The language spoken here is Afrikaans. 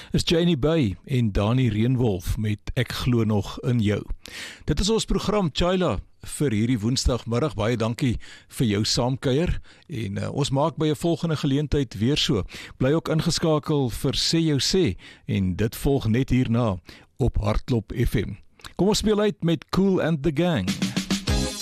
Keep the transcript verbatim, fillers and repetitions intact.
is Janie Bay en Dani Reenwolf met Ek glo nog in jou. Dit is ons program Chayla vir hierdie woensdagmiddag. Baie dankie vir jou saamkuier en uh, ons maak by 'n volgende geleentheid weer so. Bly ook ingeskakel vir Sê Jou Sê en dit volg net hierna op Hartklop F M. Kom ons speel uit met Kool and the Gang.